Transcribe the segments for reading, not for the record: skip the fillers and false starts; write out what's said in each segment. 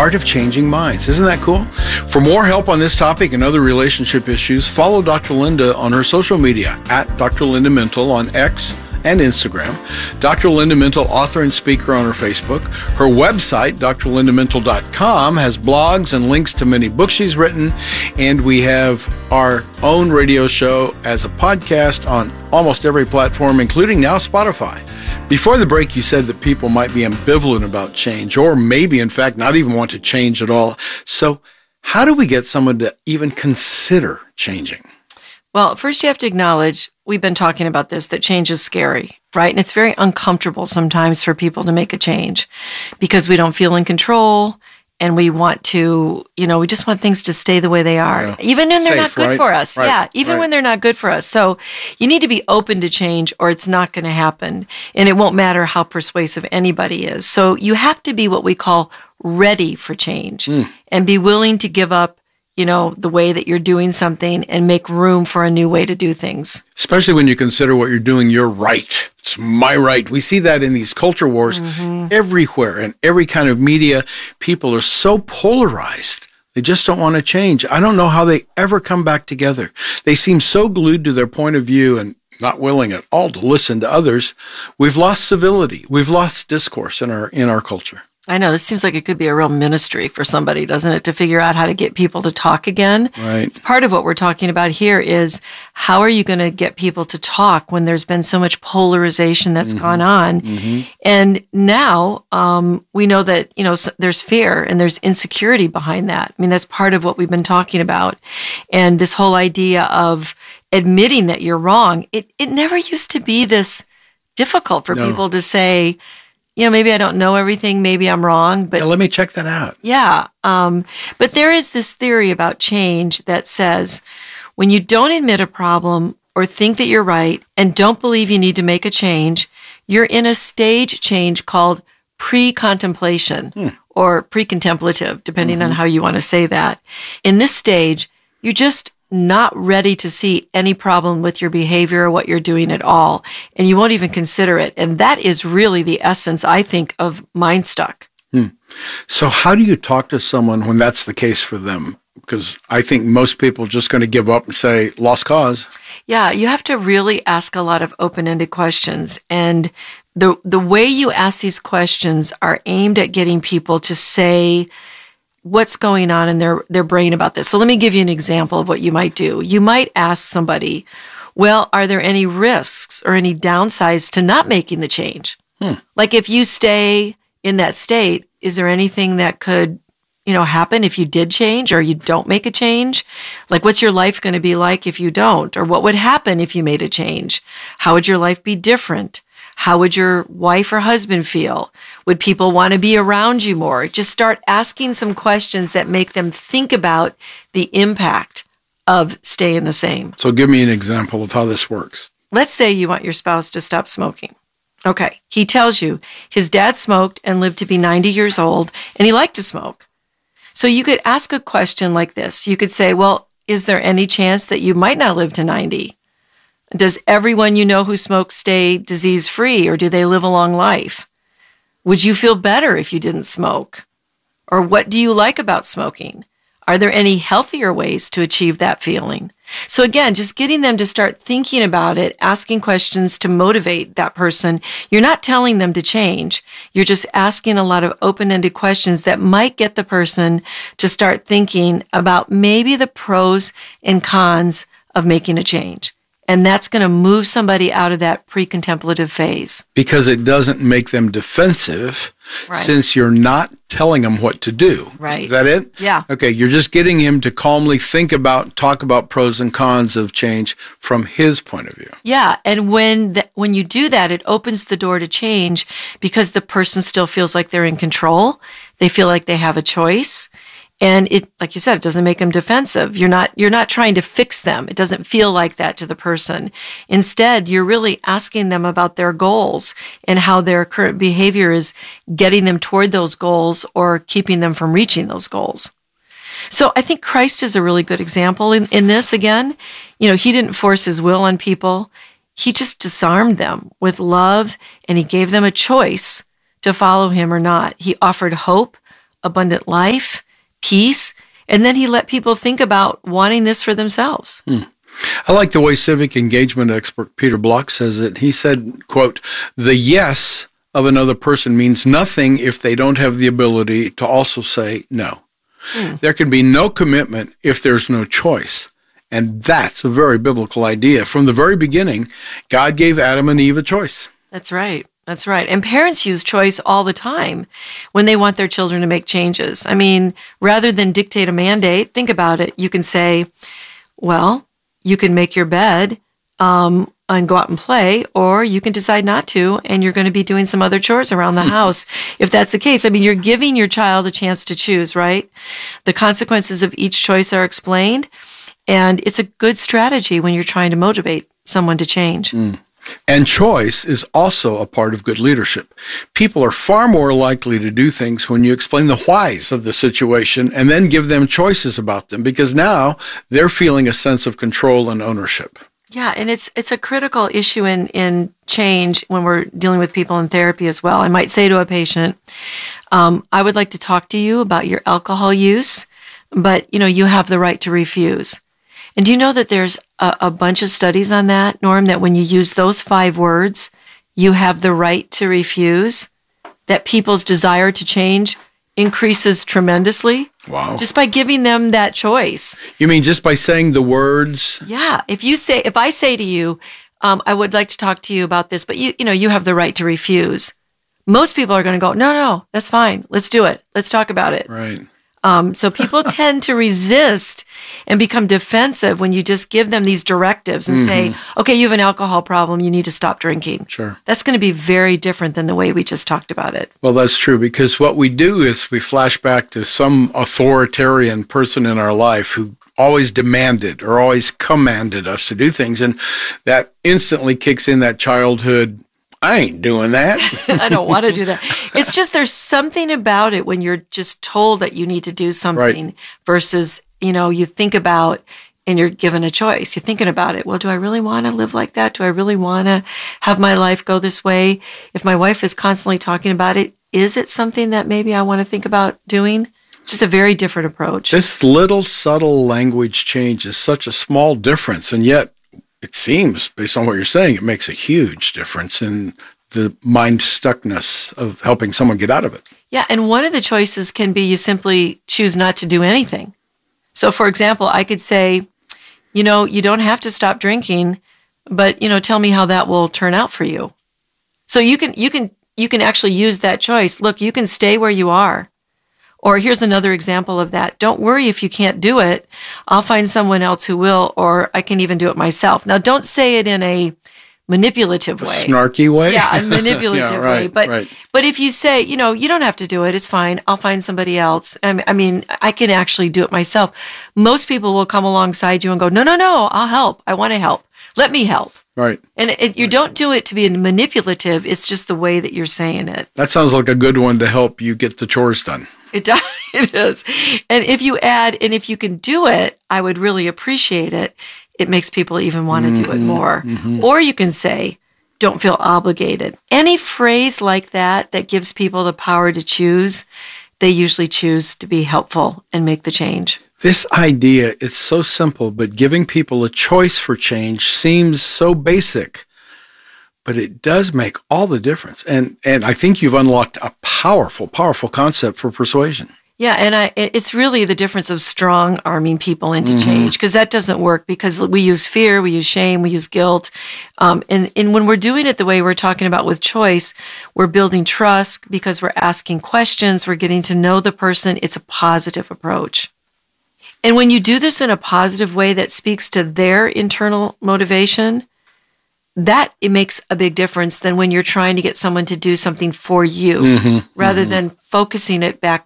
art of changing minds. Isn't that cool? For more help on this topic and other relationship issues, follow Dr. Linda on her social media at Dr. Linda Mental on X and Instagram, Dr. Linda Mental, author and speaker on her Facebook. Her website, drlindamental.com, has blogs and links to many books she's written, and we have our own radio show as a podcast on almost every platform, including now Spotify. Before the break, you said that people might be ambivalent about change, or maybe, in fact, not even want to change at all. So how do we get someone to even consider changing? Well, first you have to acknowledge, we've been talking about this, that change is scary, right? And it's very uncomfortable sometimes for people to make a change because we don't feel in control and we want to, we just want things to stay the way they are, even when they're not good for us. Right. Even when they're not good for us. So you need to be open to change or it's not going to happen. And it won't matter how persuasive anybody is. So you have to be what we call ready for change and be willing to give up the way that you're doing something and make room for a new way to do things. Especially when you consider what you're doing, you're right. It's my right. We see that in these culture wars everywhere and every kind of media. People are so polarized. They just don't want to change. I don't know how they ever come back together. They seem so glued to their point of view and not willing at all to listen to others. We've lost civility. We've lost discourse in our culture. I know, this seems like it could be a real ministry for somebody, doesn't it, to figure out how to get people to talk again. Right. It's part of what we're talking about here is how are you going to get people to talk when there's been so much polarization that's gone on? And now we know that, there's fear and there's insecurity behind that. I mean, that's part of what we've been talking about. And this whole idea of admitting that you're wrong, it never used to be this difficult for people to say, maybe I don't know everything, maybe I'm wrong, but let me check that out. Yeah. But there is this theory about change that says when you don't admit a problem or think that you're right and don't believe you need to make a change, you're in a stage change called pre-contemplation or pre-contemplative, depending on how you want to say that. In this stage, you're just not ready to see any problem with your behavior or what you're doing at all. And you won't even consider it. And that is really the essence, I think, of Mind Stuck. So how do you talk to someone when that's the case for them? Because I think most people are just going to give up and say, lost cause. Yeah, you have to really ask a lot of open-ended questions. And the way you ask these questions are aimed at getting people to say what's going on in their brain about this. So let me give you an example of what you might do. You might ask somebody, well, are there any risks or any downsides to not making the change? Like if you stay in that state, is there anything that could, happen if you did change or you don't make a change? Like what's your life going to be like if you don't? Or what would happen if you made a change? How would your life be different? How would your wife or husband feel? Would people want to be around you more? Just start asking some questions that make them think about the impact of staying the same. So give me an example of how this works. Let's say you want your spouse to stop smoking. Okay, he tells you his dad smoked and lived to be 90 years old, and he liked to smoke. So you could ask a question like this. You could say, well, is there any chance that you might not live to 90? Does everyone you know who smokes stay disease-free, or do they live a long life? Would you feel better if you didn't smoke? Or what do you like about smoking? Are there any healthier ways to achieve that feeling? So again, just getting them to start thinking about it, asking questions to motivate that person. You're not telling them to change. You're just asking a lot of open-ended questions that might get the person to start thinking about maybe the pros and cons of making a change. And that's going to move somebody out of that pre-contemplative phase. Because it doesn't make them defensive since you're not telling them what to do. Right. Is that it? Yeah. Okay, you're just getting him to calmly talk about pros and cons of change from his point of view. Yeah, and when you do that, it opens the door to change because the person still feels like they're in control. They feel like they have a choice. And it, like you said, it doesn't make them defensive. You're not trying to fix them. It doesn't feel like that to the person. Instead, you're really asking them about their goals and how their current behavior is getting them toward those goals or keeping them from reaching those goals. So I think Christ is a really good example in this again. He didn't force his will on people. He just disarmed them with love, and he gave them a choice to follow him or not. He offered hope abundant life, peace, and then he let people think about wanting this for themselves. I like the way civic engagement expert Peter Block says it. He said, quote, "The yes of another person means nothing if they don't have the ability to also say no." There can be no commitment if there's no choice. And that's a very biblical idea. From the very beginning, God gave Adam and Eve a choice. That's right. That's right. And parents use choice all the time when they want their children to make changes. I mean, rather than dictate a mandate, think about it. You can say, well, you can make your bed and go out and play, or you can decide not to, and you're going to be doing some other chores around the house. If that's the case, I mean, you're giving your child a chance to choose, right? The consequences of each choice are explained, and it's a good strategy when you're trying to motivate someone to change. And choice is also a part of good leadership. People are far more likely to do things when you explain the whys of the situation and then give them choices about them, because now they're feeling a sense of control and ownership. Yeah, and it's a critical issue in change when we're dealing with people in therapy as well. I might say to a patient, I would like to talk to you about your alcohol use, but you have the right to refuse. And do you know that there's a bunch of studies on that, Norm, that when you use those 5 words, you have the right to refuse, that people's desire to change increases tremendously? Wow. Just by giving them that choice. You mean just by saying the words? Yeah. If I say to you, I would like to talk to you about this, but you have the right to refuse. Most people are going to go, no, that's fine. Let's do it. Let's talk about it. Right. So people tend to resist and become defensive when you just give them these directives and say, okay, you have an alcohol problem. You need to stop drinking. Sure. That's going to be very different than the way we just talked about it. Well, that's true, because what we do is we flash back to some authoritarian person in our life who always demanded or always commanded us to do things. And that instantly kicks in that childhood, I ain't doing that. I don't want to do that. It's just there's something about it when you're just told that you need to do something versus, you think about and you're given a choice. You're thinking about it. Well, do I really want to live like that? Do I really want to have my life go this way? If my wife is constantly talking about it, is it something that maybe I want to think about doing? Just a very different approach. This little subtle language change is such a small difference, and yet it seems, based on what you're saying, it makes a huge difference in the mind stuckness of helping someone get out of it. Yeah, and one of the choices can be you simply choose not to do anything. So, for example, I could say, you don't have to stop drinking, but, tell me how that will turn out for you. So you can actually use that choice. Look, you can stay where you are. Or here's another example of that. Don't worry if you can't do it. I'll find someone else who will, or I can even do it myself. Now, don't say it in a manipulative way. Snarky way? Yeah, a manipulative way. But right. But if you say, you don't have to do it, it's fine. I'll find somebody else. I mean, I can actually do it myself. Most people will come alongside you and go, no, I'll help. I want to help. Let me help. Right. And you don't do it to be manipulative. It's just the way that you're saying it. That sounds like a good one to help you get the chores done. It does. It is. And if you add, and if you can do it, I would really appreciate it. It makes people even want to do it more. Or you can say, don't feel obligated. Any phrase like that gives people the power to choose, they usually choose to be helpful and make the change. This idea, it's so simple, but giving people a choice for change seems so basic. But it does make all the difference. And I think you've unlocked a powerful, powerful concept for persuasion. Yeah, and it's really the difference of strong arming people into change, because that doesn't work because we use fear, we use shame, we use guilt. And when we're doing it the way we're talking about with choice, we're building trust because we're asking questions, we're getting to know the person. It's a positive approach. And when you do this in a positive way that speaks to their internal motivation, that it makes a big difference than when you're trying to get someone to do something for you, rather than focusing it back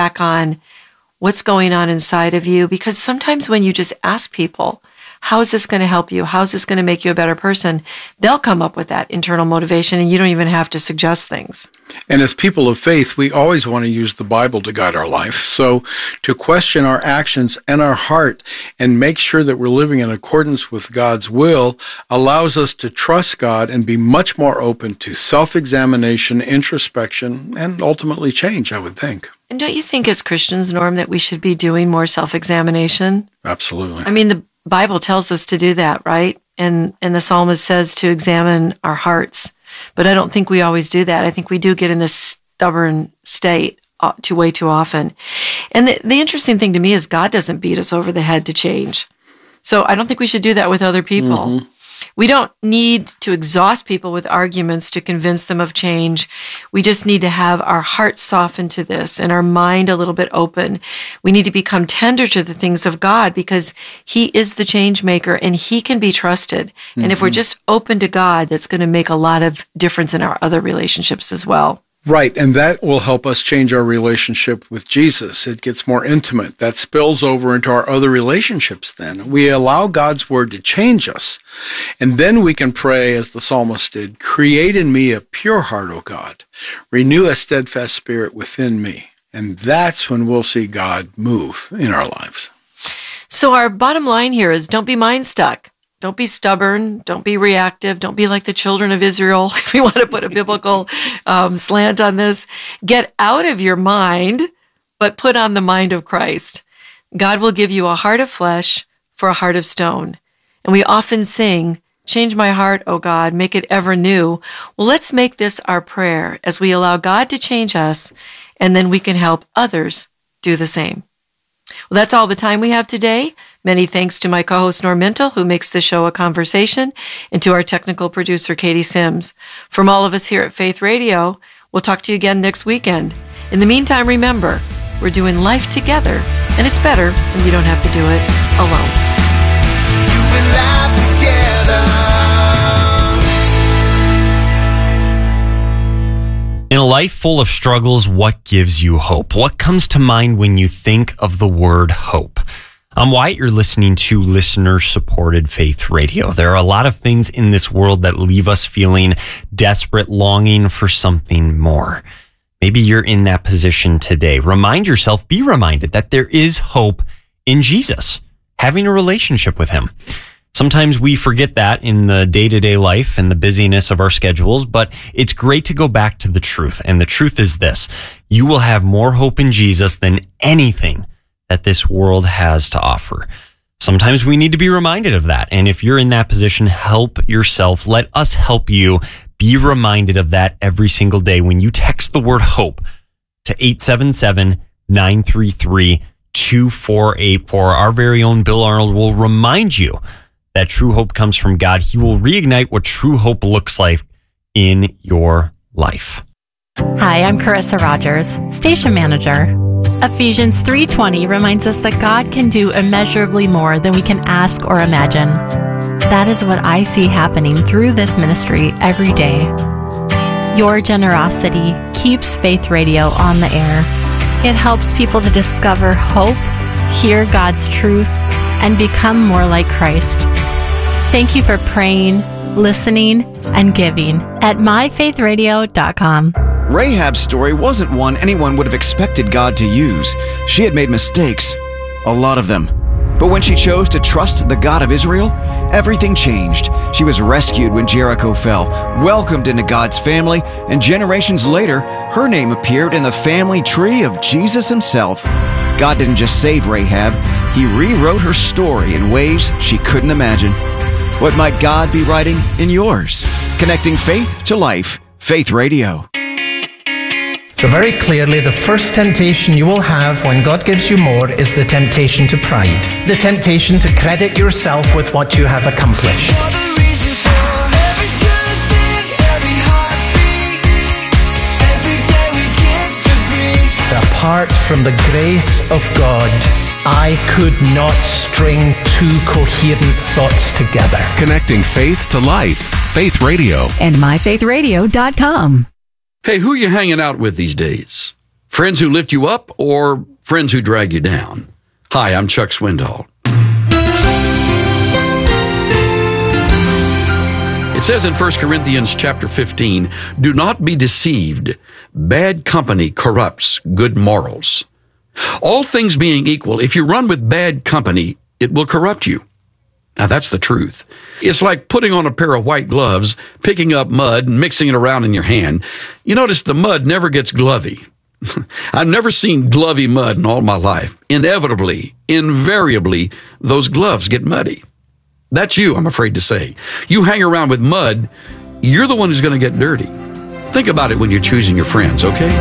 on what's going on inside of you. Because sometimes when you just ask people, how is this going to help you? How is this going to make you a better person? They'll come up with that internal motivation, and you don't even have to suggest things. And as people of faith, we always want to use the Bible to guide our life. So to question our actions and our heart and make sure that we're living in accordance with God's will allows us to trust God and be much more open to self-examination, introspection, and ultimately change, I would think. And don't you think as Christians, Norm, that we should be doing more self-examination? Absolutely. I mean, the Bible tells us to do that, right? And the psalmist says to examine our hearts. But I don't think we always do that. I think we do get in this stubborn state way too often. And the interesting thing to me is God doesn't beat us over the head to change. So I don't think we should do that with other people. Mm-hmm. We don't need to exhaust people with arguments to convince them of change. We just need to have our hearts softened to this and our mind a little bit open. We need to become tender to the things of God because He is the change maker and He can be trusted. Mm-hmm. And if we're just open to God, that's going to make a lot of difference in our other relationships as well. Right, and that will help us change our relationship with Jesus. It gets more intimate. That spills over into our other relationships then. We allow God's word to change us, and then we can pray as the psalmist did, create in me a pure heart, O God. Renew a steadfast spirit within me. And that's when we'll see God move in our lives. So our bottom line here is don't be mind stuck. Don't be stubborn. Don't be reactive. Don't be like the children of Israel. If we want to put a biblical slant on this, get out of your mind, but put on the mind of Christ. God will give you a heart of flesh for a heart of stone. And we often sing, change my heart, O God, make it ever new. Well, let's make this our prayer as we allow God to change us, and then we can help others do the same. Well, that's all the time we have today. Many thanks to my co-host Norm Mintle, who makes the show a conversation, and to our technical producer, Katie Sims. From all of us here at Faith Radio, we'll talk to you again next weekend. In the meantime, remember, we're doing life together, and it's better when you don't have to do it alone. Doing life together. In a life full of struggles, what gives you hope? What comes to mind when you think of the word hope? I'm Wyatt. You're listening to listener-supported Faith Radio. There are a lot of things in this world that leave us feeling desperate, longing for something more. Maybe you're in that position today. Remind yourself, be reminded that there is hope in Jesus, having a relationship with Him. Sometimes we forget that in the day-to-day life and the busyness of our schedules, but it's great to go back to the truth. And the truth is this: you will have more hope in Jesus than anything that this world has to offer. Sometimes we need to be reminded of that. And if you're in that position, help yourself. Let us help you be reminded of that every single day when you text the word hope to 877-933-2484. Our very own Bill Arnold will remind you that true hope comes from God. He will reignite what true hope looks like in your life. Hi, I'm Carissa Rogers, station manager. Ephesians 3:20 reminds us that God can do immeasurably more than we can ask or imagine. That is what I see happening through this ministry every day. Your generosity keeps Faith Radio on the air. It helps people to discover hope, hear God's truth, and become more like Christ. Thank you for praying, listening, and giving at myfaithradio.com. Rahab's story wasn't one anyone would have expected God to use. She had made mistakes, a lot of them. But when she chose to trust the God of Israel, everything changed. She was rescued when Jericho fell, welcomed into God's family, and generations later, her name appeared in the family tree of Jesus Himself. God didn't just save Rahab, He rewrote her story in ways she couldn't imagine. What might God be writing in yours? Connecting faith to life. Faith Radio. So very clearly, the first temptation you will have when God gives you more is the temptation to pride. The temptation to credit yourself with what you have accomplished. Apart from the grace of God, I could not string two coherent thoughts together. Connecting faith to life. Faith Radio. And myfaithradio.com. Hey, who are you hanging out with these days? Friends who lift you up or friends who drag you down? Hi, I'm Chuck Swindoll. It says in 1 Corinthians chapter 15, do not be deceived. Bad company corrupts good morals. All things being equal, if you run with bad company, it will corrupt you. Now, that's the truth. It's like putting on a pair of white gloves, picking up mud and mixing it around in your hand. You notice the mud never gets glovey. I've never seen glovey mud in all my life. Inevitably, invariably, those gloves get muddy. That's you, I'm afraid to say. You hang around with mud, you're the one who's going to get dirty. Think about it when you're choosing your friends, okay?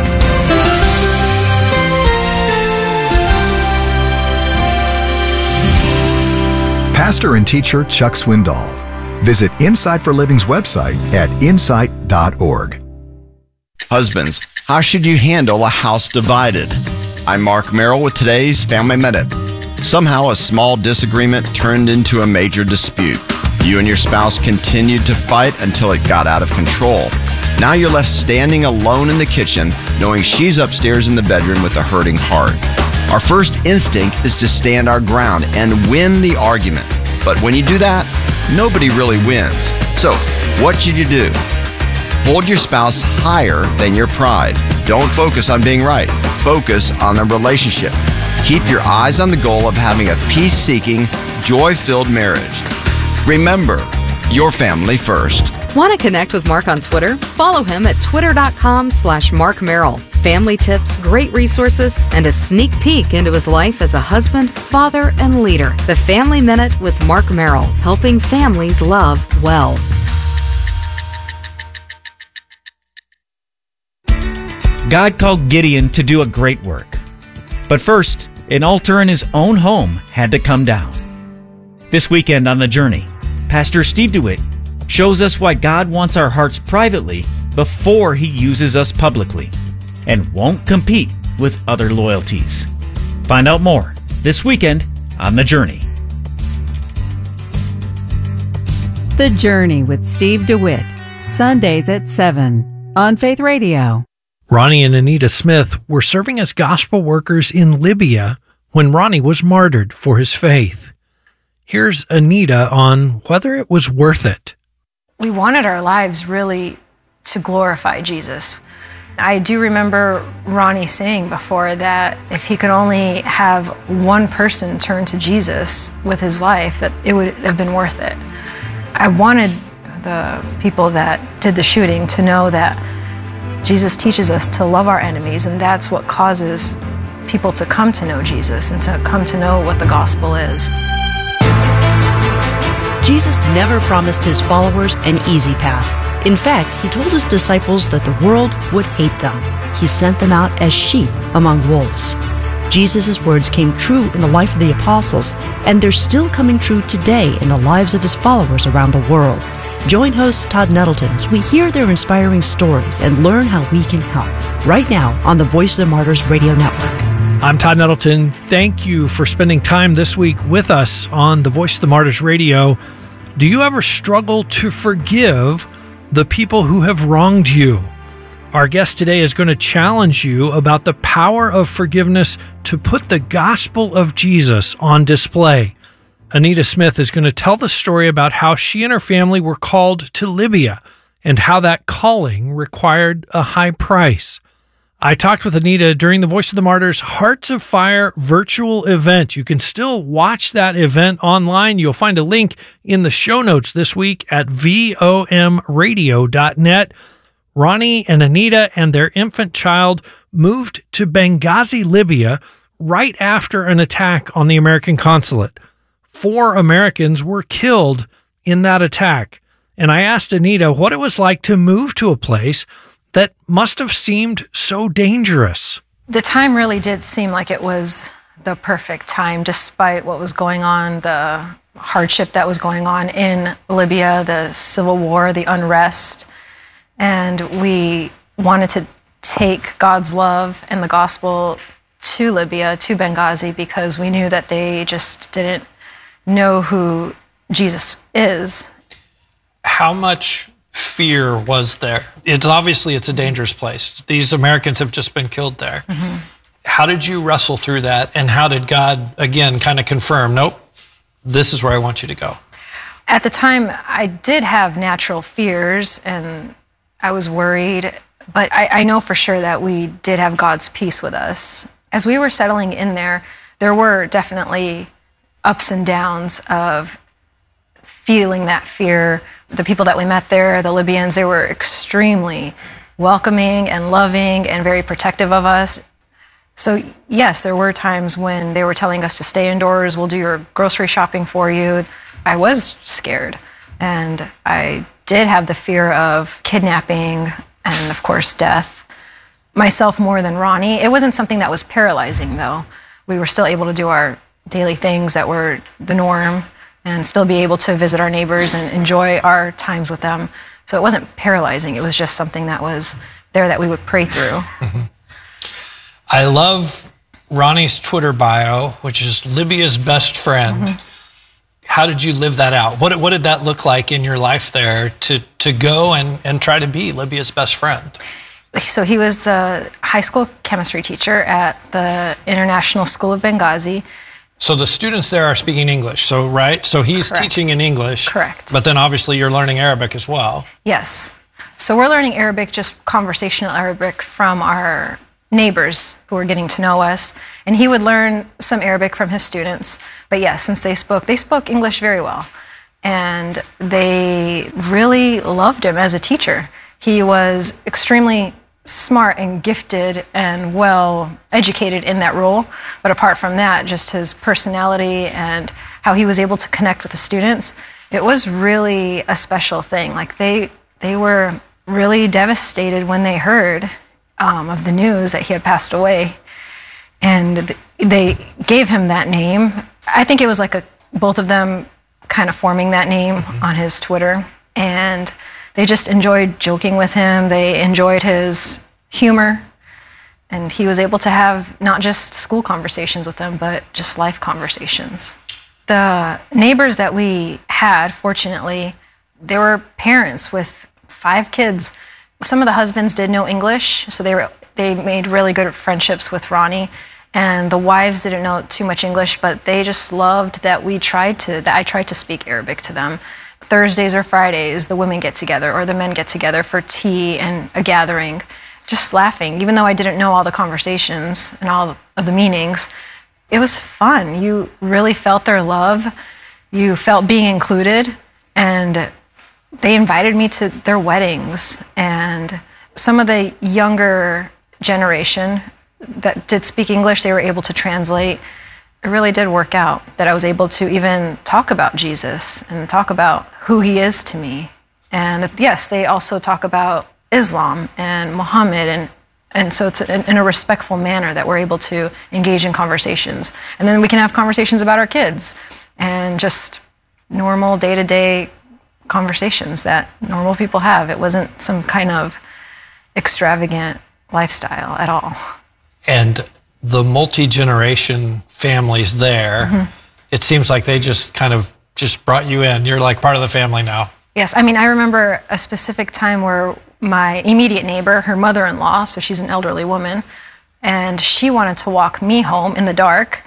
Pastor and teacher Chuck Swindoll. Visit Insight for Living's website at insight.org. Husbands, how should you handle a house divided? I'm Mark Merrill with today's Family Minute. Somehow a small disagreement turned into a major dispute. You and your spouse continued to fight until it got out of control. Now you're left standing alone in the kitchen, knowing she's upstairs in the bedroom with a hurting heart. Our first instinct is to stand our ground and win the argument. But when you do that, nobody really wins. So, what should you do? Hold your spouse higher than your pride. Don't focus on being right. Focus on the relationship. Keep your eyes on the goal of having a peace-seeking, joy-filled marriage. Remember, your family first. Want to connect with Mark on Twitter? Follow him at twitter.com/Mark Merrill. Family tips, great resources, and a sneak peek into his life as a husband, father, and leader. The Family Minute with Mark Merrill, helping families love well. God called Gideon to do a great work. But first, an altar in his own home had to come down. This weekend on The Journey, Pastor Steve DeWitt shows us why God wants our hearts privately before he uses us publicly and won't compete with other loyalties. Find out more this weekend on The Journey. The Journey with Steve DeWitt, Sundays at 7 on Faith Radio. Ronnie and Anita Smith were serving as gospel workers in Libya when Ronnie was martyred for his faith. Here's Anita on whether it was worth it. We wanted our lives really to glorify Jesus. I do remember Ronnie saying before that if he could only have one person turn to Jesus with his life, that it would have been worth it. I wanted the people that did the shooting to know that Jesus teaches us to love our enemies, and that's what causes people to come to know Jesus and to come to know what the gospel is. Jesus never promised his followers an easy path. In fact, he told his disciples that the world would hate them. He sent them out as sheep among wolves. Jesus' words came true in the life of the apostles, and they're still coming true today in the lives of his followers around the world. Join host Todd Nettleton as we hear their inspiring stories and learn how we can help. Right now on the Voice of the Martyrs Radio Network. I'm Todd Nettleton. Thank you for spending time this week with us on the Voice of the Martyrs Radio. Do you ever struggle to forgive the people who have wronged you? Our guest today is going to challenge you about the power of forgiveness to put the gospel of Jesus on display. Anita Smith is going to tell the story about how she and her family were called to Libya and how that calling required a high price. I talked with Anita during the Voice of the Martyrs Hearts of Fire virtual event. You can still watch that event online. You'll find a link in the show notes this week at vomradio.net. Ronnie and Anita and their infant child moved to Benghazi, Libya, right after an attack on the American consulate. 4 Americans were killed in that attack. And I asked Anita what it was like to move to a place that must have seemed so dangerous. The time really did seem like it was the perfect time, despite what was going on, the hardship that was going on in Libya, the civil war, the unrest. And we wanted to take God's love and the gospel to Libya, to Benghazi, because we knew that they just didn't know who Jesus is. How much fear was there? It's a dangerous place. These Americans have just been killed there. Mm-hmm. How did you wrestle through that? And how did God, again, kind of confirm, nope, this is where I want you to go? At the time, I did have natural fears and I was worried, but I know for sure that we did have God's peace with us. As we were settling in there, there were definitely ups and downs of feeling that fear. The people that we met there, the Libyans, they were extremely welcoming and loving and very protective of us. So yes, there were times when they were telling us to stay indoors, we'll do your grocery shopping for you. I was scared, and I did have the fear of kidnapping and, of course, death. Myself more than Ronnie. It wasn't something that was paralyzing, though. We were still able to do our daily things that were the norm and still be able to visit our neighbors and enjoy our times with them. So it wasn't paralyzing. It was just something that was there that we would pray through. I love Ronnie's Twitter bio, which is Libya's best friend. How did you live that out? What did that look like in your life there to go and try to be Libya's best friend? So he was a high school chemistry teacher at the International School of Benghazi. So the students there are speaking English, so right? So he's Correct. teaching in English. Correct. But then obviously you're learning Arabic as well. Yes. So we're learning Arabic, just conversational Arabic from our neighbors who were getting to know us. And he would learn some Arabic from his students. But yes, since they spoke English very well. And they really loved him as a teacher. He was extremely smart and gifted and well educated in that role. But apart from that, just his personality and how he was able to connect with the students, it was really a special thing. Like they were really devastated when they heard of the news that he had passed away. And they gave him that name. I think it was like both of them kind of forming that name on his Twitter. And they just enjoyed joking with him. They enjoyed his humor. And he was able to have not just school conversations with them, but just life conversations. The neighbors that we had, fortunately, they were parents with 5 kids. Some of the husbands did know English, so they made really good friendships with Ronnie. And the wives didn't know too much English, but they just loved that I tried to speak Arabic to them. Thursdays or Fridays, the women get together or the men get together for tea and a gathering, just laughing. Even though I didn't know all the conversations and all of the meanings, it was fun. You really felt their love. You felt being included, and they invited me to their weddings. And some of the younger generation that did speak English, they were able to translate. It really did work out that I was able to even talk about Jesus and talk about who he is to me. And yes, they also talk about Islam and Muhammad, and so it's in a respectful manner that we're able to engage in conversations. And then we can have conversations about our kids and just normal day-to-day conversations that normal people have. It wasn't some kind of extravagant lifestyle at all. And the multi-generation families there, it seems like they just kind of just brought you in. You're like part of the family now. Yes, I mean, I remember a specific time where my immediate neighbor, her mother-in-law, so she's an elderly woman, and she wanted to walk me home in the dark.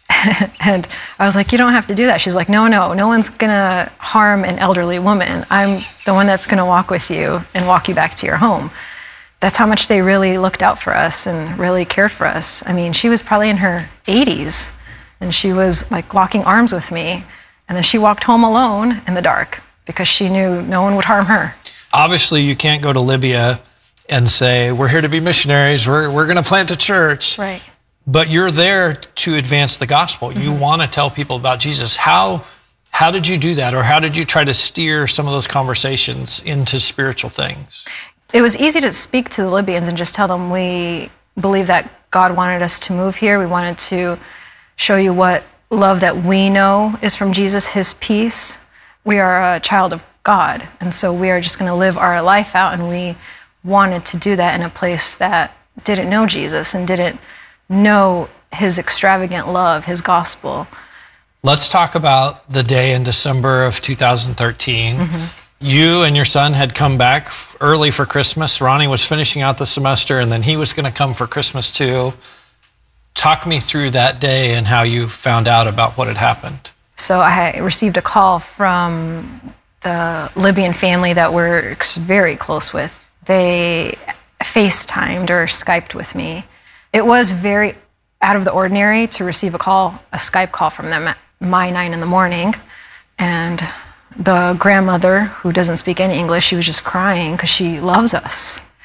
And I was like, you don't have to do that. She's like, no one's gonna harm an elderly woman. I'm the one that's gonna walk with you and walk you back to your home. That's how much they really looked out for us and really cared for us. I mean, she was probably in her 80s, and she was like locking arms with me. And then she walked home alone in the dark because she knew no one would harm her. Obviously, you can't go to Libya and say, we're here to be missionaries, we're going to plant a church. Right. But you're there to advance the gospel. You want to tell people about Jesus. How did you do that? Or how did you try to steer some of those conversations into spiritual things? It was easy to speak to the Libyans and just tell them we believe that God wanted us to move here. We wanted to show you what love that we know is from Jesus, his peace. We are a child of God, and so we are just going to live our life out, and we wanted to do that in a place that didn't know Jesus and didn't know his extravagant love, his gospel. Let's talk about the day in December of 2013. You and your son had come back early for Christmas. Ronnie was finishing out the semester, and then he was going to come for Christmas too. Talk me through that day and how you found out about what had happened. So I received a call from the Libyan family that we're very close with. They FaceTimed or Skyped with me. It was very out of the ordinary to receive a Skype call from them at my 9 in the morning. And the grandmother, who doesn't speak any English, she was just crying because she loves us.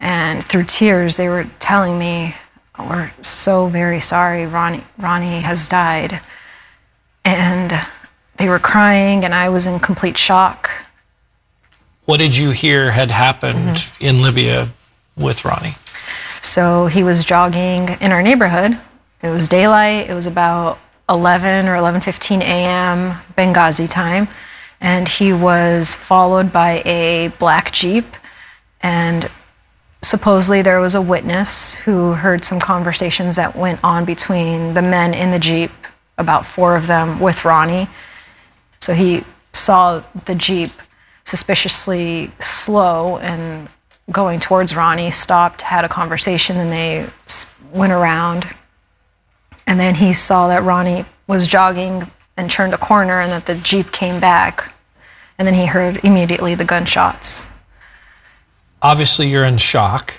And through tears, they were telling me, we're so very sorry, Ronnie has died. And they were crying, and I was in complete shock. What did you hear had happened in Libya with Ronnie? So he was jogging in our neighborhood. It was daylight. It was about 11 or 11:15 a.m. Benghazi time. And he was followed by a black Jeep. And supposedly there was a witness who heard some conversations that went on between the men in the Jeep, about 4 of them, with Ronnie. So he saw the Jeep suspiciously slow and going towards Ronnie, stopped, had a conversation, and they went around. And then he saw that Ronnie was jogging and turned a corner and that the Jeep came back. And then he heard immediately the gunshots. Obviously, you're in shock.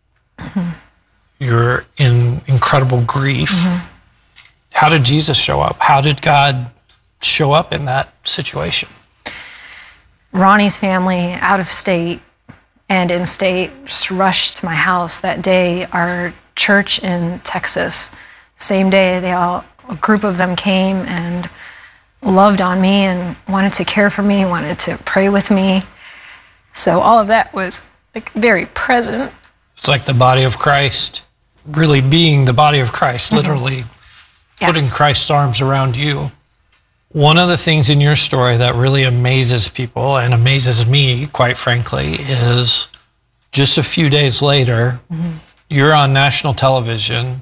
You're in incredible grief. How did Jesus show up? How did God show up in that situation? Ronnie's family, out of state and in state, just rushed to my house that day. Our church in Texas, same day, a group of them came and loved on me and wanted to care for me, wanted to pray with me. So all of that was like very present. It's like the body of Christ, really being the body of Christ, literally putting Christ's arms around you. One of the things in your story that really amazes people and amazes me, quite frankly, is just a few days later, you're on national television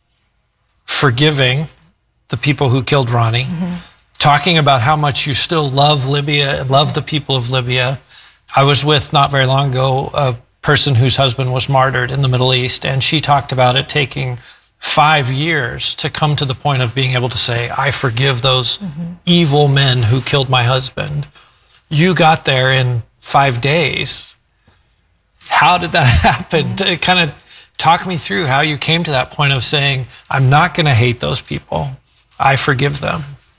forgiving the people who killed Ronnie, talking about how much you still love Libya and love the people of Libya. I was with, not very long ago, a person whose husband was martyred in the Middle East, and she talked about it taking 5 years to come to the point of being able to say, I forgive those evil men who killed my husband. You got there in 5 days. How did that happen? Kind of talk me through how you came to that point of saying, I'm not going to hate those people. I forgive them.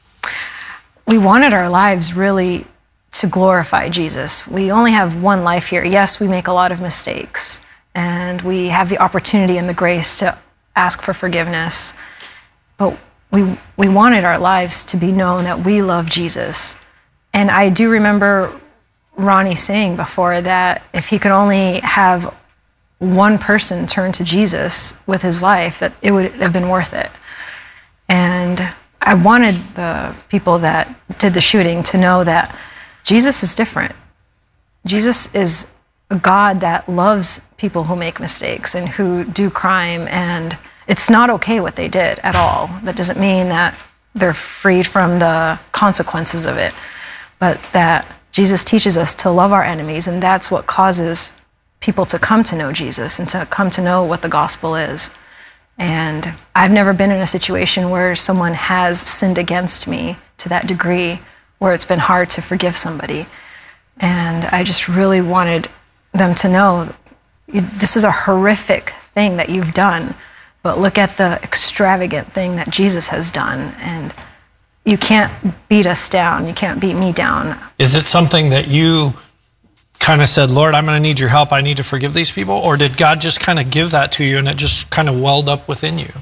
We wanted our lives really to glorify Jesus. We only have one life here. Yes, we make a lot of mistakes, and we have the opportunity and the grace to ask for forgiveness. But we wanted our lives to be known that we love Jesus. And I do remember Ronnie saying before that if he could only have one person turn to Jesus with his life, that it would have been worth it. And I wanted the people that did the shooting to know that Jesus is different. Jesus is a God that loves people who make mistakes and who do crime, and it's not okay what they did at all. That doesn't mean that they're freed from the consequences of it, but that Jesus teaches us to love our enemies, and that's what causes people to come to know Jesus and to come to know what the gospel is. And I've never been in a situation where someone has sinned against me to that degree where it's been hard to forgive somebody. And I just really wanted them to know this is a horrific thing that you've done, but look at the extravagant thing that Jesus has done. And you can't beat us down. You can't beat me down. Is it something that you kind of said, Lord, I'm going to need your help. I need to forgive these people? Or did God just kind of give that to you and it just kind of welled up within you?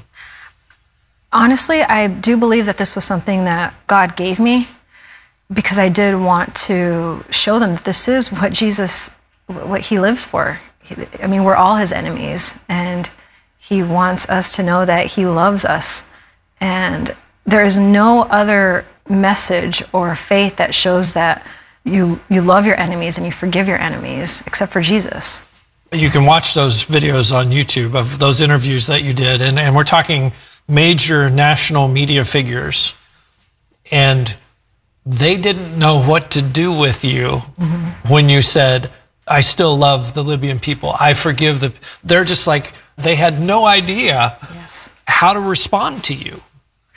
Honestly, I do believe that this was something that God gave me because I did want to show them that this is what Jesus, what he lives for. I mean, we're all his enemies, and he wants us to know that he loves us. And there is no other message or faith that shows that you love your enemies and you forgive your enemies except for Jesus. You can watch those videos on YouTube of those interviews that you did, and we're talking major national media figures, and they didn't know what to do with you when you said, I still love the Libyan people. I forgive the... They're just like, they had no idea how to respond to you.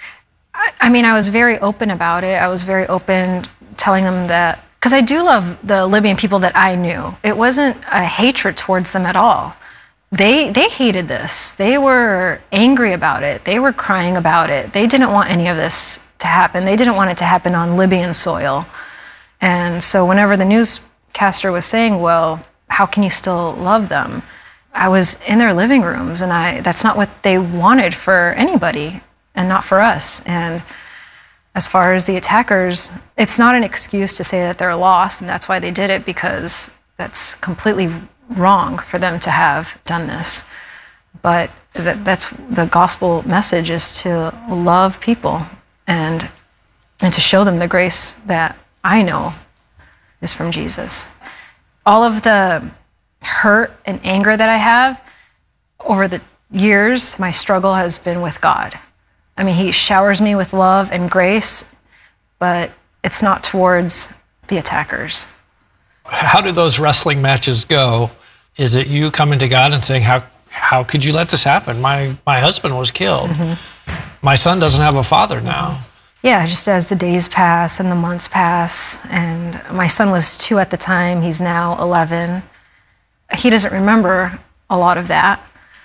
I mean, I was very open about it. I was very open telling them that, because I do love the Libyan people that I knew. It wasn't a hatred towards them at all. They hated this. They were angry about it. They were crying about it. They didn't want any of this to happen. They didn't want it to happen on Libyan soil. And so whenever the newscaster was saying, well, how can you still love them? I was in their living rooms, and that's not what they wanted for anybody, and not for us. And as far as the attackers, it's not an excuse to say that they're lost and that's why they did it, because that's completely wrong for them to have done this. But that's the gospel message, is to love people and to show them the grace that I know is from Jesus. All of the hurt and anger that I have over the years, my struggle has been with God. I mean, he showers me with love and grace, but it's not towards the attackers. How do those wrestling matches go? Is it you coming to God and saying, how could you let this happen? My husband was killed. My son doesn't have a father now. Yeah, just as the days pass and the months pass, and my son was 2 at the time, he's now 11. He doesn't remember a lot of that.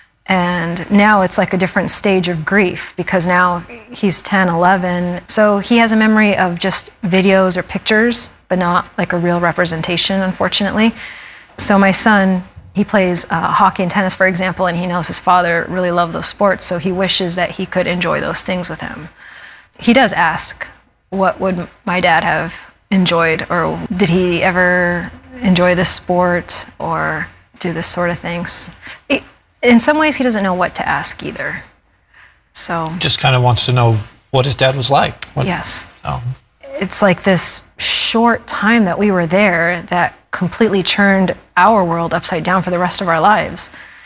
And now it's like a different stage of grief, because now he's 10, 11. So he has a memory of just videos or pictures, but not like a real representation, unfortunately. So my son, he plays hockey and tennis, for example, and he knows his father really loved those sports, so he wishes that he could enjoy those things with him. He does ask, what would my dad have enjoyed, or did he ever enjoy this sport or do this sort of things? In some ways, he doesn't know what to ask either. So just kind of wants to know what his dad was like. Yes. It's like this short time that we were there that completely turned our world upside down for the rest of our lives.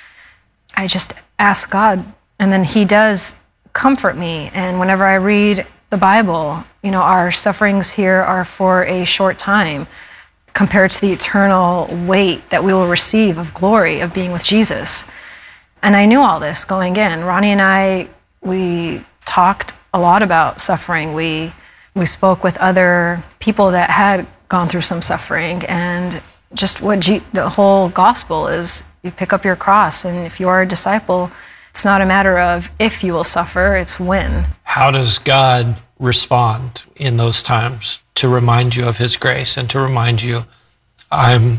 I just ask God, and then he does comfort me. And whenever I read the Bible, you know, our sufferings here are for a short time compared to the eternal weight that we will receive of glory of being with Jesus. And I knew all this going in. Ronnie and I, we talked a lot about suffering. We spoke with other people that had gone through some suffering, and just what the whole gospel is. You pick up your cross, and if you are a disciple, it's not a matter of if you will suffer, it's when. How does God respond in those times to remind you of his grace and to remind you, I'm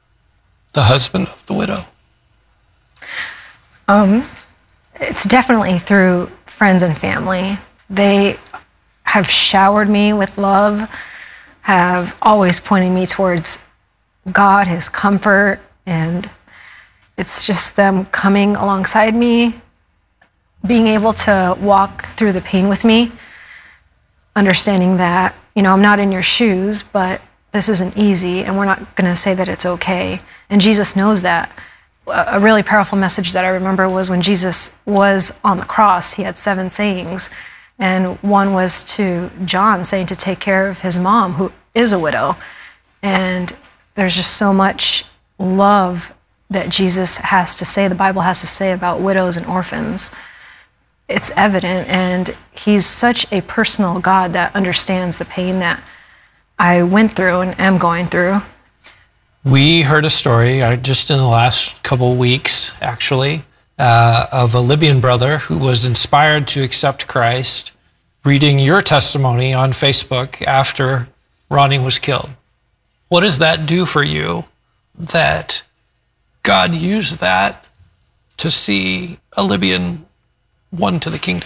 the husband of the widow? It's definitely through friends and family. They have showered me with love, have always pointed me towards God, his comfort, and it's just them coming alongside me, being able to walk through the pain with me, understanding that, you know, I'm not in your shoes, but this isn't easy, and we're not going to say that it's okay. And Jesus knows that. A really powerful message that I remember was when Jesus was on the cross, he had 7 sayings, and one was to John, saying to take care of his mom, who is a widow. And there's just so much love that Jesus has to say, the Bible has to say about widows and orphans. It's evident, and he's such a personal God that understands the pain that I went through and am going through. We heard a story just in the last couple weeks, actually, of a Libyan brother who was inspired to accept Christ, reading your testimony on Facebook after Ronnie was killed. What does that do for you, that God used that to see a Libyan won to the kingdom?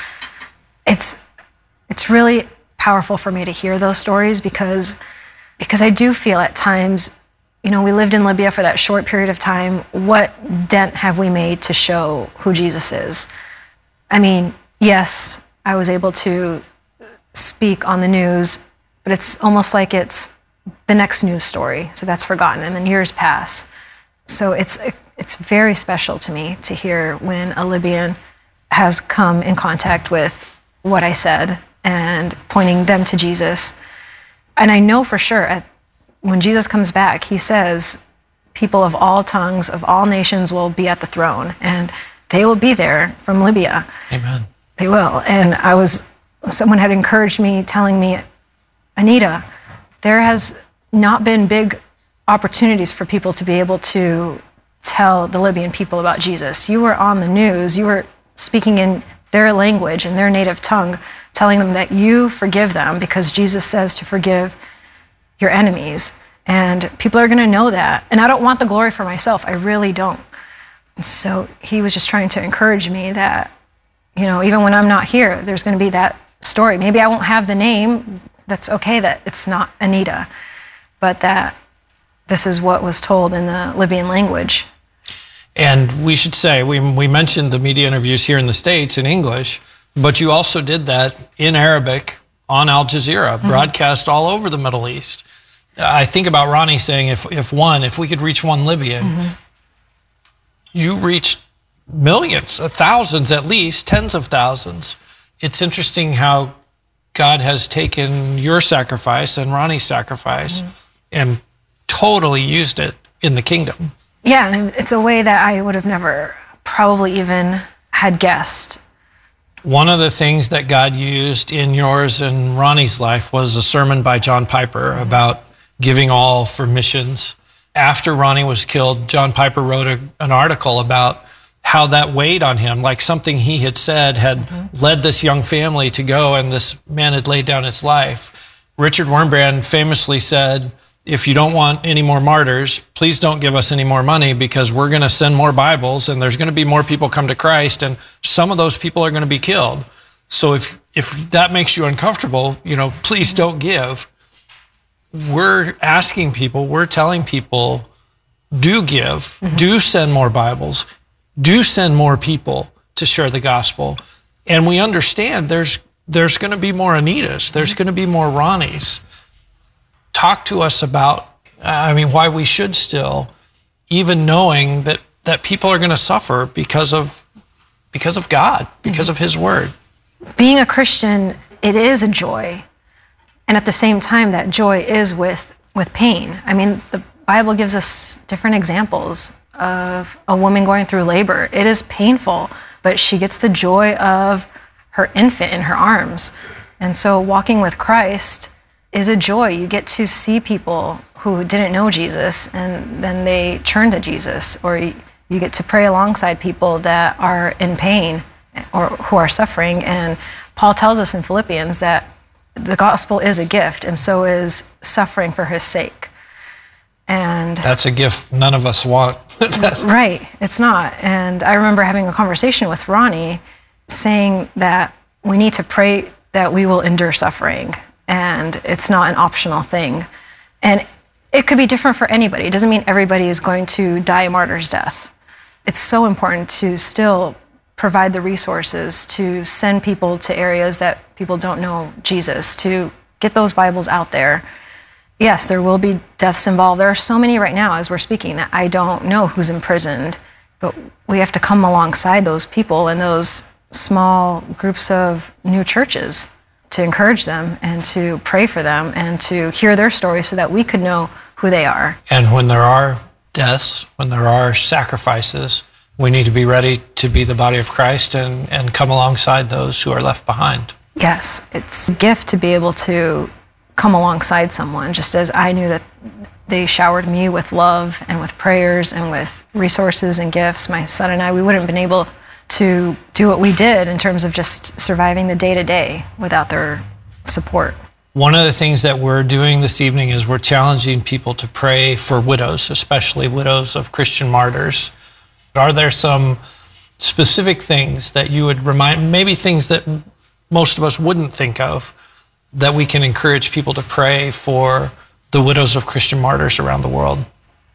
It's really powerful for me to hear those stories, because I do feel at times, you know, we lived in Libya for that short period of time. What dent have we made to show who Jesus is? I mean, yes, I was able to speak on the news, but it's almost like it's the next news story. So that's forgotten, and then years pass. So it's very special to me to hear when a Libyan has come in contact with what I said and pointing them to Jesus. And I know for sure when Jesus comes back, he says, people of all tongues, of all nations will be at the throne, and they will be there from Libya. Amen. They will. And someone had encouraged me, telling me, Anita, there has not been big opportunities for people to be able to tell the Libyan people about Jesus. You were on the news, you were speaking in their language, in their native tongue, telling them that you forgive them because Jesus says to forgive your enemies. And people are going to know that. And I don't want the glory for myself. I really don't. And so he was just trying to encourage me that, you know, even when I'm not here, there's going to be that story. Maybe I won't have the name. That's okay that it's not Anita, but that this is what was told in the Libyan language. And we should say, we mentioned the media interviews here in the States in English, but you also did that in Arabic on Al Jazeera, broadcast all over the Middle East. I think about Ronnie saying, if we could reach one Libyan, you reached millions, thousands at least, tens of thousands. It's interesting how God has taken your sacrifice and Ronnie's sacrifice and totally used it in the kingdom. Yeah, and it's a way that I would have never probably even had guessed. One of the things that God used in yours and Ronnie's life was a sermon by John Piper about giving all for missions. After Ronnie was killed, John Piper wrote an article about how that weighed on him, like something he had said had led this young family to go, and this man had laid down his life. Richard Wurmbrand famously said, if you don't want any more martyrs, please don't give us any more money, because we're going to send more Bibles and there's going to be more people come to Christ, and some of those people are going to be killed. So if that makes you uncomfortable, you know, please don't give. We're asking people, we're telling people, do give, do send more Bibles, do send more people to share the gospel. And we understand there's going to be more Anitas, there's going to be more Ronnies. Talk to us about, why we should still, even knowing that people are going to suffer because of God, because of His Word. Being a Christian, it is a joy. And at the same time, that joy is with pain. I mean, the Bible gives us different examples of a woman going through labor. It is painful, but she gets the joy of her infant in her arms. And so walking with Christ is a joy. You get to see people who didn't know Jesus and then they turn to Jesus, or you get to pray alongside people that are in pain or who are suffering. And Paul tells us in Philippians that the gospel is a gift, and so is suffering for His sake. And that's a gift none of us want. Right, it's not. And I remember having a conversation with Ronnie saying that we need to pray that we will endure suffering, and it's not an optional thing. And it could be different for anybody. It doesn't mean everybody is going to die a martyr's death. It's so important to still provide the resources to send people to areas that people don't know Jesus, to get those Bibles out there. Yes, there will be deaths involved. There are so many right now as we're speaking that I don't know who's imprisoned, but we have to come alongside those people and those small groups of new churches to encourage them and to pray for them and to hear their stories so that we could know who they are. And when there are deaths, when there are sacrifices, we need to be ready to be the body of Christ and come alongside those who are left behind. Yes, it's a gift to be able to come alongside someone, just as I knew that they showered me with love and with prayers and with resources and gifts. My son and I, we wouldn't have been able to do what we did in terms of just surviving the day-to-day without their support. One of the things that we're doing this evening is we're challenging people to pray for widows, especially widows of Christian martyrs. Are there some specific things that you would remind, maybe things that most of us wouldn't think of, that we can encourage people to pray for the widows of Christian martyrs around the world?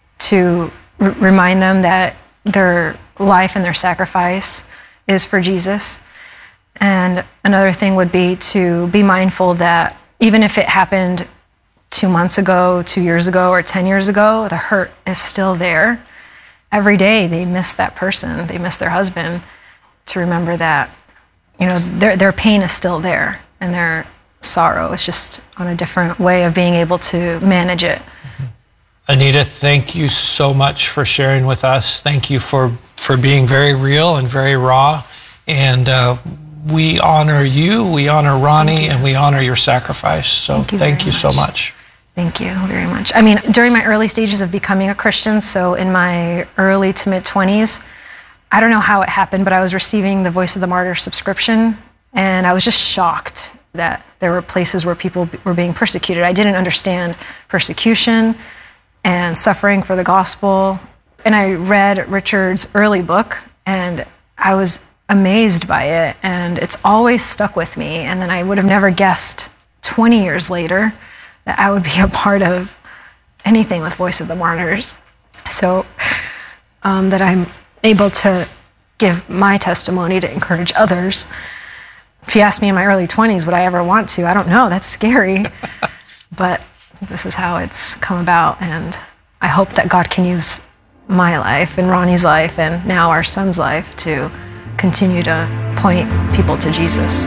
To remind them that their life and their sacrifice is for Jesus. And another thing would be to be mindful that even if it happened 2 months ago, 2 years ago, or 10 years ago, the hurt is still there. Every day they miss that person, they miss their husband, to remember that, you know, their pain is still there and their sorrow is just on a different way of being able to manage it. Anita, thank you so much for sharing with us. Thank you for being very real and very raw. And we honor you, we honor Ronnie, and we honor your sacrifice. So thank you so much. Thank you very much. I mean, during my early stages of becoming a Christian, so in my early to mid-20s, I don't know how it happened, but I was receiving the Voice of the Martyr subscription, and I was just shocked that there were places where people were being persecuted. I didn't understand persecution and suffering for the gospel And I read Richard's early book, and I was amazed by it, and it's always stuck with me. And then I would have never guessed 20 years later that I would be a part of anything with Voice of the Martyrs. So that I'm able to give my testimony to encourage others. If you ask me in my early 20s, would I ever want to? I don't know, that's scary. But this is how it's come about, and I hope that God can use my life and Ronnie's life and now our son's life to continue to point people to Jesus.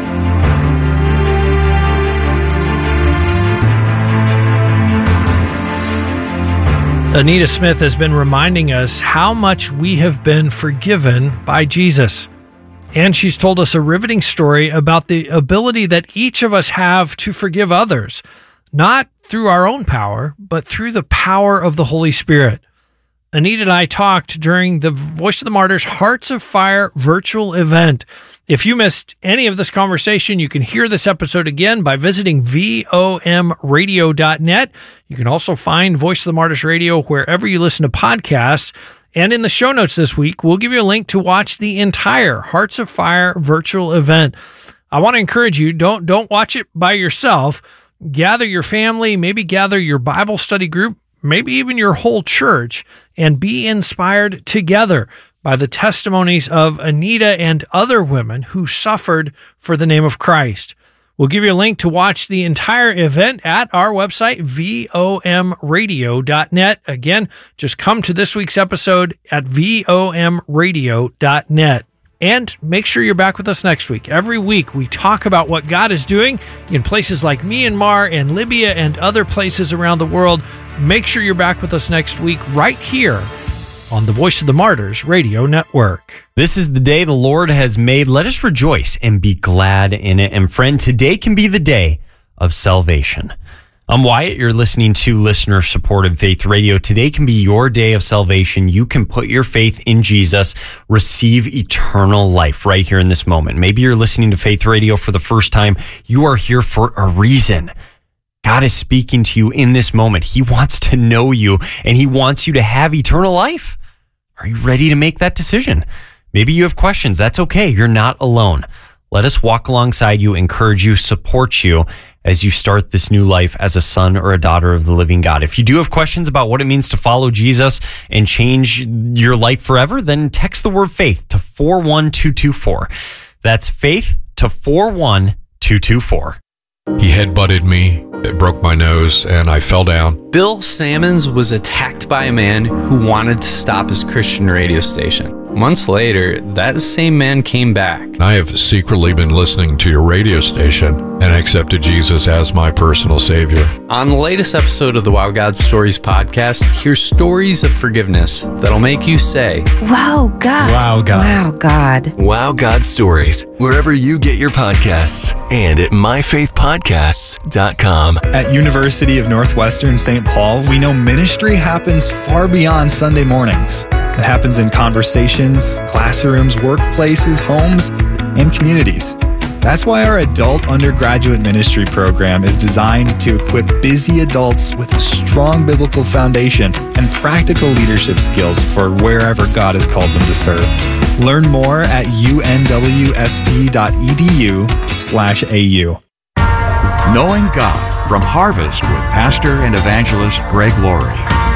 Anita Smith has been reminding us how much we have been forgiven by Jesus. And she's told us a riveting story about the ability that each of us have to forgive others, not through our own power, but through the power of the Holy Spirit. Anita and I talked during the Voice of the Martyrs Hearts of Fire virtual event. If you missed any of this conversation, you can hear this episode again by visiting vomradio.net. You can also find Voice of the Martyrs Radio wherever you listen to podcasts. And in the show notes this week, we'll give you a link to watch the entire Hearts of Fire virtual event. I want to encourage you, don't watch it by yourself. Gather your family, maybe gather your Bible study group, maybe even your whole church, and be inspired together by the testimonies of Anita and other women who suffered for the name of Christ. We'll give you a link to watch the entire event at our website, vomradio.net. Again, just come to this week's episode at vomradio.net. And make sure you're back with us next week. Every week, we talk about what God is doing in places like Myanmar and Libya and other places around the world. Make sure you're back with us next week right here on the Voice of the Martyrs Radio Network. This is the day the Lord has made. Let us rejoice and be glad in it. And friend, today can be the day of salvation. I'm Wyatt. You're listening to listener-supported Faith Radio. Today can be your day of salvation. You can put your faith in Jesus, receive eternal life right here in this moment. Maybe you're listening to Faith Radio for the first time. You are here for a reason. God is speaking to you in this moment. He wants to know you, and he wants you to have eternal life. Are you ready to make that decision? Maybe you have questions. That's okay. You're not alone. Let us walk alongside you, encourage you, support you as you start this new life as a son or a daughter of the living God. If you do have questions about what it means to follow Jesus and change your life forever, then text the word faith to 41224. That's faith to 41224. He headbutted me, it broke my nose, and I fell down. Bill Sammons was attacked by a man who wanted to stop his Christian radio station. Months later, that same man came back. I have secretly been listening to your radio station and accepted Jesus as my personal Savior. On the latest episode of the Wow God Stories podcast, hear stories of forgiveness that'll make you say, Wow God. Wow God. Wow God. Wow God Stories, wherever you get your podcasts and at myfaithpodcasts.com. At University of Northwestern St. Paul, we know ministry happens far beyond Sunday mornings. It happens in conversations, classrooms, workplaces, homes, and communities. That's why our adult undergraduate ministry program is designed to equip busy adults with a strong biblical foundation and practical leadership skills for wherever God has called them to serve. Learn more at unwsp.edu/au. Knowing God from Harvest with Pastor and Evangelist Greg Laurie.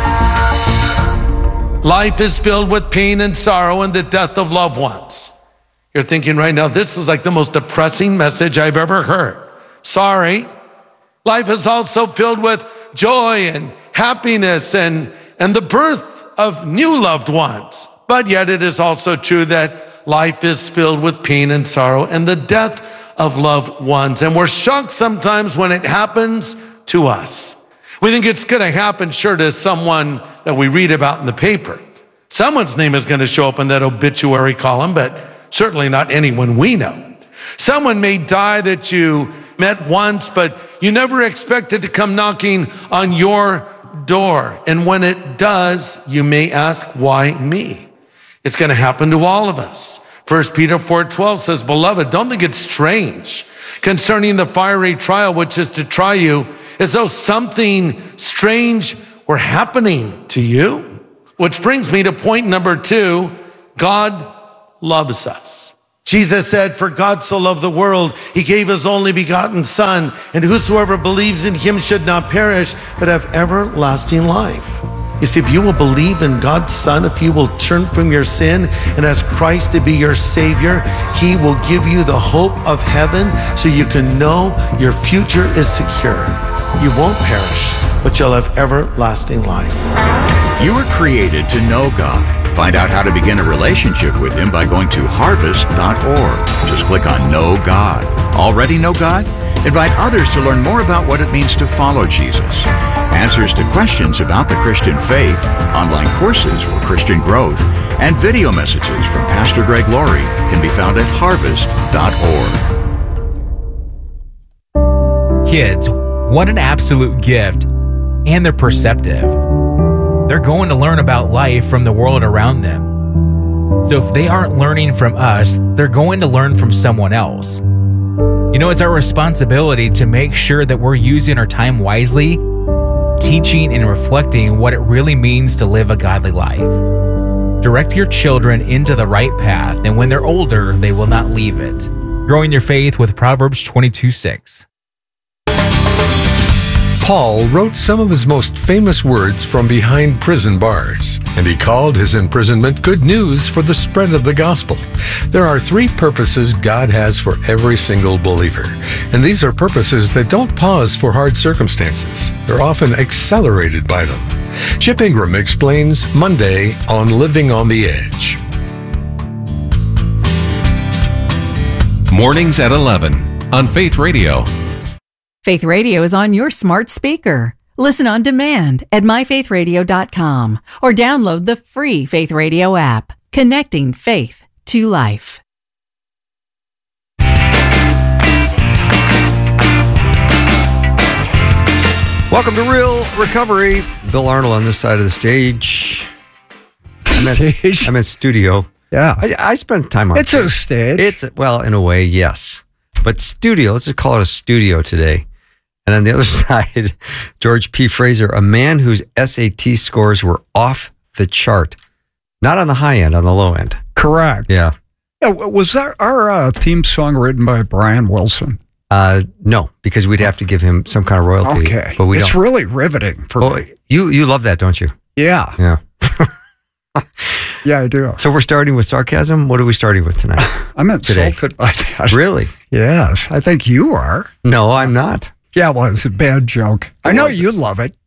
Life is filled with pain and sorrow and the death of loved ones. You're thinking right now, this is like the most depressing message I've ever heard. Sorry. Life is also filled with joy and happiness and the birth of new loved ones. But yet it is also true that life is filled with pain and sorrow and the death of loved ones. And we're shocked sometimes when it happens to us. We think it's going to happen, sure, to someone that we read about in the paper. Someone's name is going to show up in that obituary column, but certainly not anyone we know. Someone may die that you met once, but you never expected to come knocking on your door. And when it does, you may ask, why me? It's going to happen to all of us. 1 Peter 4:12 says, Beloved, don't think it's strange concerning the fiery trial which is to try you, as though something strange were happening to you. Which brings me to point number 2. God loves us. Jesus said, for God so loved the world, he gave his only begotten Son, and whosoever believes in him should not perish, but have everlasting life. You see, if you will believe in God's Son, if you will turn from your sin and ask Christ to be your Savior, he will give you the hope of heaven so you can know your future is secure. You won't perish, but you'll have everlasting life. You were created to know God. Find out how to begin a relationship with him by going to harvest.org. Just click on Know God. Already know God? Invite others to learn more about what it means to follow Jesus. Answers to questions about the Christian faith, online courses for Christian growth, and video messages from Pastor Greg Laurie can be found at harvest.org. Kids, what an absolute gift. And they're perceptive. They're going to learn about life from the world around them. So if they aren't learning from us, they're going to learn from someone else. You know, it's our responsibility to make sure that we're using our time wisely, teaching and reflecting what it really means to live a godly life. Direct your children into the right path, and when they're older, they will not leave it. Growing your faith with Proverbs 22:6. Paul wrote some of his most famous words from behind prison bars, and he called his imprisonment good news for the spread of the gospel. There are 3 purposes God has for every single believer, and these are purposes that don't pause for hard circumstances. They're often accelerated by them. Chip Ingram explains Monday on Living on the Edge. Mornings at 11 on Faith Radio. Faith Radio is on your smart speaker. Listen on demand at myfaithradio.com or download the free Faith Radio app, connecting faith to life. Welcome to Real Recovery. Bill Arnold on this side of the stage. I'm at studio. Yeah. I spent time on It's a stage. Well, in a way, yes. But studio, let's just call it a studio today. And on the other side, George P. Fraser, a man whose SAT scores were off the chart. Not on the high end, on the low end. Correct. Yeah. Was that our theme song written by Brian Wilson? No, because we'd have to give him some kind of royalty. Okay. But we it's don't. really riveting for me. You love that, don't you? Yeah. Yeah. Yeah, I do. So we're starting with sarcasm? What are we starting with tonight? I'm insulted by that. Really? Yes. I think you are. No, I'm not. Yeah, well, it's a bad joke. I know you love it.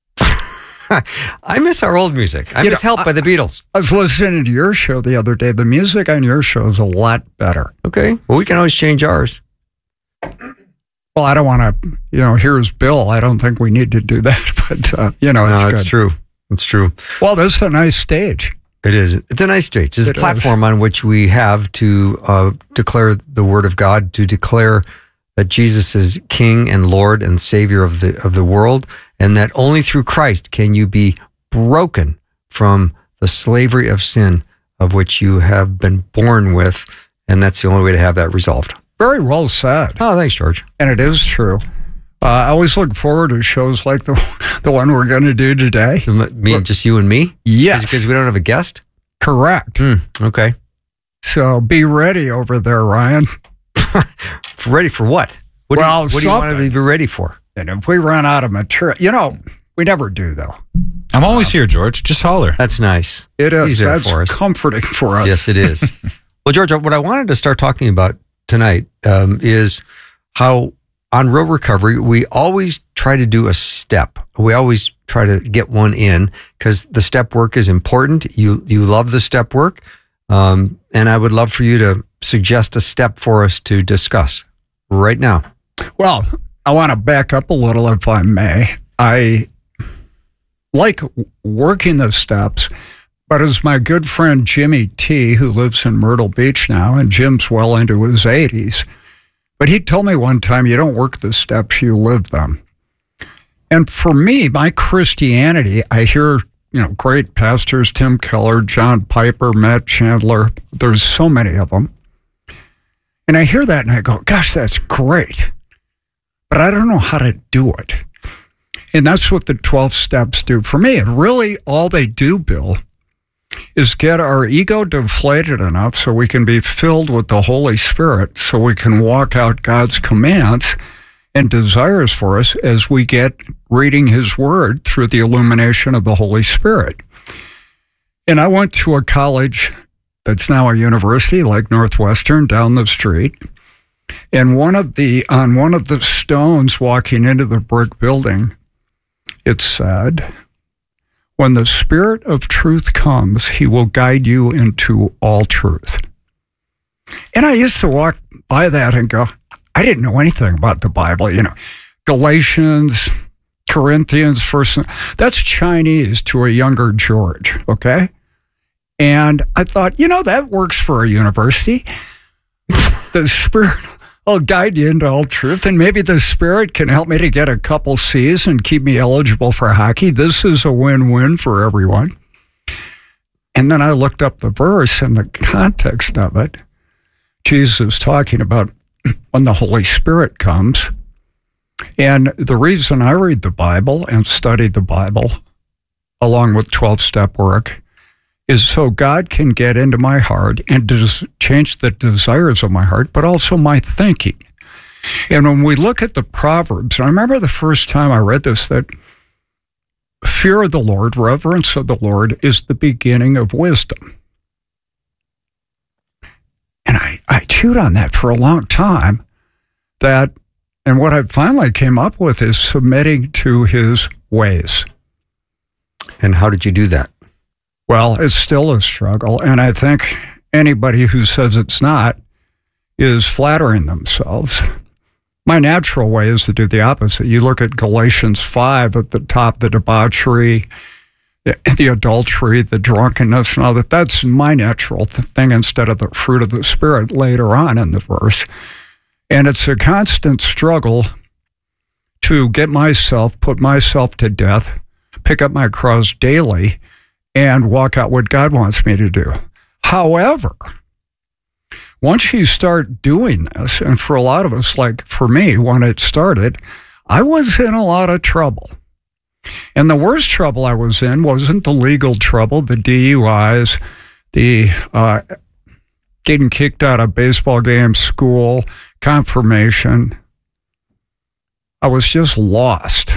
I miss our old music. I miss Help by the Beatles. I was listening to your show the other day. The music on your show is a lot better. Okay. Well, we can always change ours. Well, I don't want to, here's Bill. I don't think we need to do that. But, it's true. It's true. Well, this is a nice stage. It is. It's a nice stage. It's a platform on which we have to declare the word of God, to declare that Jesus is King and Lord and Savior of the world, and that only through Christ can you be broken from the slavery of sin of which you have been born with, and that's the only way to have that resolved. Very well said. Oh, thanks, George. And it is true. I always look forward to shows like the one we're going to do today. Just you and me? Yes. Because we don't have a guest? Correct. Okay. So be ready over there, Ryan. Ready for what? What do you want to be ready for? And if we run out of material, we never do, though. I'm always here, George. Just holler. That's nice. It is. That's for us. Comforting for us. Yes, it is. Well, George, what I wanted to start talking about tonight is how on Real Recovery, we always try to do a step. We always try to get one in because the step work is important. You love the step work. And I would love for you to suggest a step for us to discuss right now. Well, I want to back up a little, if I may. I like working the steps, but as my good friend Jimmy T, who lives in Myrtle Beach now, and Jim's well into his 80s, but he told me one time, you don't work the steps, you live them. And for me, my Christianity, I hear great pastors, Tim Keller, John Piper, Matt Chandler. There's so many of them. And I hear that and I go, gosh, that's great. But I don't know how to do it. And that's what the 12 steps do for me. And really, all they do, Bill, is get our ego deflated enough so we can be filled with the Holy Spirit, so we can walk out God's commands and desires for us as we get reading His Word through the illumination of the Holy Spirit. And I went to a college that's now a university, like Northwestern, down the street. And on one of the stones walking into the brick building, it said, "When the Spirit of truth comes, He will guide you into all truth." And I used to walk by that and go, I didn't know anything about the Bible. Galatians, Corinthians, that's Chinese to a younger George, okay? And I thought, that works for a university. The Spirit will guide you into all truth, and maybe the Spirit can help me to get a couple C's and keep me eligible for hockey. This is a win-win for everyone. And then I looked up the verse and the context of it. Jesus is talking about when the Holy Spirit comes. And the reason I read the Bible and study the Bible, along with 12-step work, is so God can get into my heart and change the desires of my heart, but also my thinking. And when we look at the Proverbs, and I remember the first time I read this, that fear of the Lord, reverence of the Lord, is the beginning of wisdom. And I chewed on that for a long time, and what I finally came up with is submitting to His ways. And how did you do that? Well, it's still a struggle, and I think anybody who says it's not is flattering themselves. My natural way is to do the opposite. You look at Galatians 5 at the top, the debauchery, the adultery, the drunkenness, and all that. That's my natural thing instead of the fruit of the Spirit later on in the verse. And it's a constant struggle to put myself to death, pick up my cross daily, and walk out what God wants me to do. However, once you start doing this, and for a lot of us, like for me, when it started, I was in a lot of trouble. And the worst trouble I was in wasn't the legal trouble, the DUIs, the getting kicked out of baseball games, school, confirmation. I was just lost.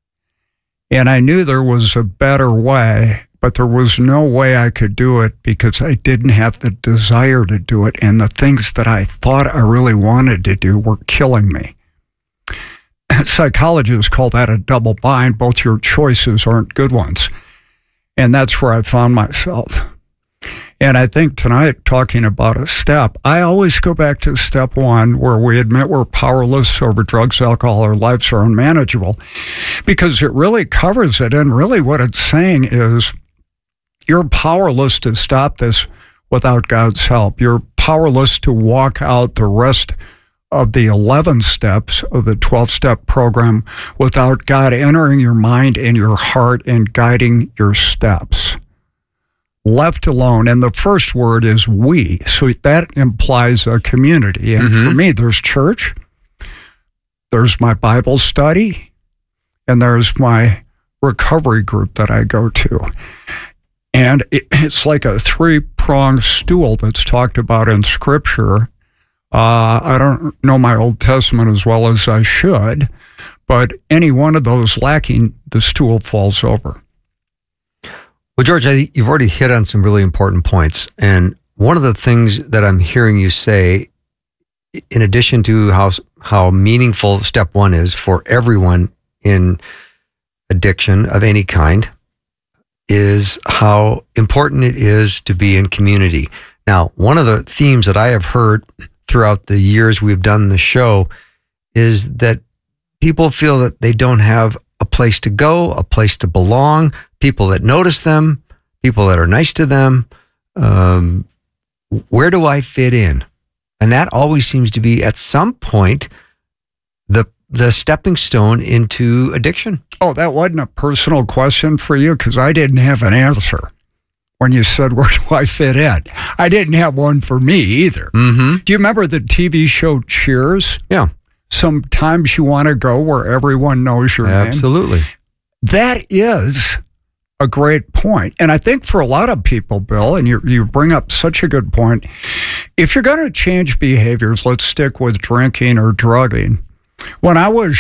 And I knew there was a better way, but there was no way I could do it because I didn't have the desire to do it. And the things that I thought I really wanted to do were killing me. Psychologists call that a double bind. Both your choices aren't good ones. And that's where I found myself. And I think tonight, talking about a step, I always go back to step 1, where we admit we're powerless over drugs, alcohol, our lives are unmanageable, because it really covers it. And really what it's saying is you're powerless to stop this without God's help. You're powerless to walk out the rest of the 11 steps of the 12-step program without God entering your mind and your heart and guiding your steps. Left alone, and the first word is we, so that implies a community. And for me, there's church, there's my Bible study, and there's my recovery group that I go to. And it's like a 3-pronged stool that's talked about in Scripture. I don't know my Old Testament as well as I should, but any one of those lacking, the stool falls over. Well, George, you've already hit on some really important points. And one of the things that I'm hearing you say, in addition to how meaningful step 1 is for everyone in addiction of any kind, is how important it is to be in community. Now, one of the themes that I have heard throughout the years we've done the show is that people feel that they don't have a place to go, a place to belong, people that notice them, people that are nice to them. Where do I fit in? And that always seems to be, at some point, the stepping stone into addiction. Oh, that wasn't a personal question for you, because I didn't have an answer when you said, where do I fit in? I didn't have one for me either. Do you remember the TV show Cheers? Yeah. Sometimes you want to go where everyone knows your name. Absolutely. that is a great point. And I think for a lot of people, Bill, and you bring up such a good point, if you're going to change behaviors, let's stick with drinking or drugging. When I was